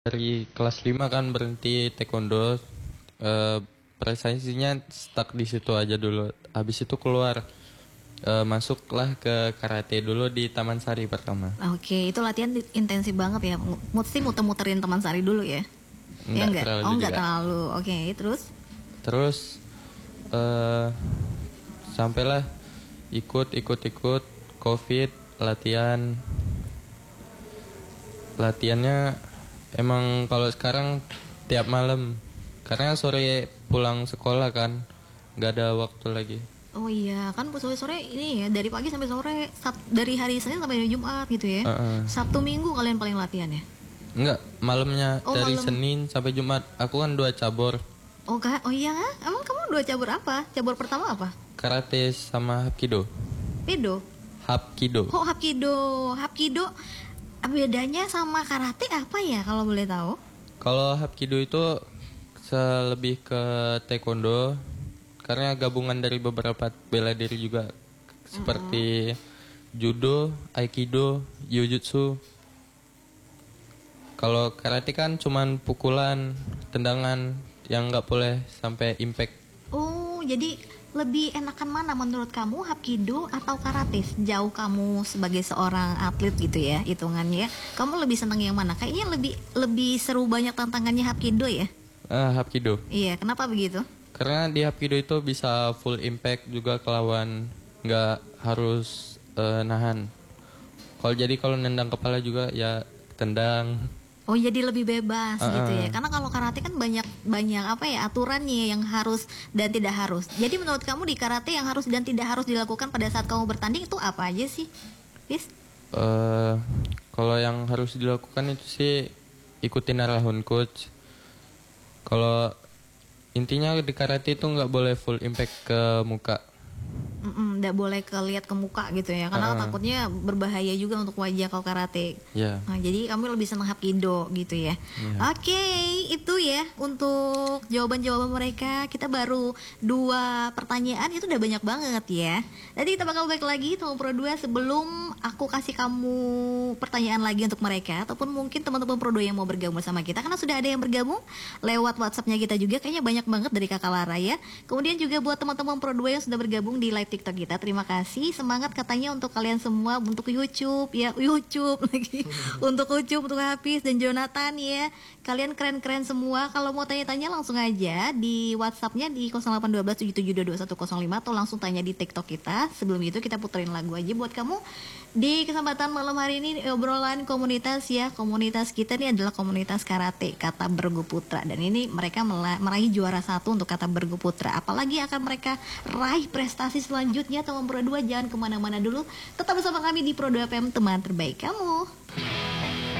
Dari kelas 5 kan berhenti taekwondo, prestasinya stuck di situ aja dulu. Habis itu keluar, masuklah ke karate dulu di Taman Sari pertama. Oke, itu latihan intensif banget ya. Mesti muter-muterin Taman Sari dulu ya? Ya Enggak enggak? terlalu Oh, enggak juga. terlalu. Oke, terus? Terus sampailah ikut COVID latihan. Latihannya emang kalau sekarang tiap malam karena sore pulang sekolah kan, nggak ada waktu lagi. Oh iya, kan sore-sore ini ya, dari pagi sampai sore, dari hari Senin sampai hari Jumat gitu ya. Sabtu Minggu kalian paling latihan ya? Enggak, malamnya Oh, dari malam. Senin sampai Jumat. Aku kan 2 cabur, Oh, oh iya, emang kamu 2 cabur apa? Cabur pertama apa? karate sama hapkido. Pedo. Hapkido. Oh, Hapkido. Hapkido bedanya sama karate apa ya kalau boleh tahu? Kalau hapkido itu lebih ke taekwondo karena gabungan dari beberapa bela diri juga seperti judo, aikido, jujutsu. Kalau karate kan cuman pukulan, tendangan yang nggak boleh sampai impact. Oh, jadi lebih enakan mana menurut kamu, Hapkido atau karate? Sejauh kamu sebagai seorang atlet gitu ya, hitungannya. Kamu lebih seneng yang mana? Kayaknya lebih lebih seru, banyak tantangannya Hapkido ya? Hapkido. Iya, kenapa begitu? Karena di hapkido itu bisa full impact juga ke lawan, nggak harus nahan. Kalau nendang kepala juga ya tendang. Oh, jadi lebih bebas gitu ya. Karena kalau karate kan banyak banyak apa ya, aturannya yang harus dan tidak harus. Jadi menurut kamu di karate yang harus dan tidak harus dilakukan pada saat kamu bertanding itu apa aja sih? Yes? eh Kalau yang harus dilakukan itu sih ikutin arahan coach. Kalau intinya di karate itu nggak boleh full impact ke muka. Nggak boleh kelihat ke muka gitu ya, karena takutnya berbahaya juga untuk wajah kalau karate. Ya. Nah, jadi kamu lebih senang hapkido gitu ya. Iya. Oke, itu ya untuk jawaban-jawaban mereka. Kita baru 2 pertanyaan, itu udah banyak banget ya. Nanti kita bakal balik lagi teman Pro 2 sebelum aku kasih kamu pertanyaan lagi untuk mereka, ataupun mungkin teman-teman Pro 2 yang mau bergabung sama kita, karena sudah ada yang bergabung lewat WhatsAppnya kita juga. Kayaknya banyak banget dari Kakak Lara ya. Kemudian juga buat teman-teman Pro 2 yang sudah bergabung di live TikTok kita, terima kasih. Semangat katanya untuk kalian semua, untuk YouTube ya, YouTube lagi. Untuk YouTube, untuk Hafiz dan Jonathan ya. Kalian keren-keren semua. Kalau mau tanya-tanya langsung aja di WhatsApp-nya di 081277222105 atau langsung tanya di TikTok kita. Sebelum itu kita puterin lagu aja buat kamu. Di kesempatan malam hari ini obrolan komunitas ya. Komunitas kita ini adalah komunitas karate Kata Bergu Putra, dan ini mereka meraih juara 1 untuk Kata Bergu Putra. Apalagi akan mereka raih prestasi selanjutnya. Teman Pro 2 jangan kemana-mana dulu, tetap bersama kami di Pro 2 FM, teman terbaik kamu.